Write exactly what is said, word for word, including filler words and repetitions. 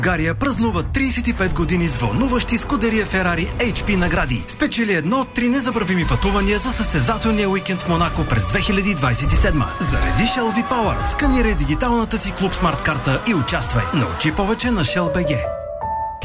България празнува трийсет и пет години с вълнуващи Скудерия Ферари Ейч Пи награди. Спечели едно от три незабравими пътувания за състезателния уикенд в Монако през две хиляди двадесет и седма. Зареди Shell V-Power, сканирай дигиталната си Клуб Смарт карта и участвай. Научи повече на Shell точка би джи.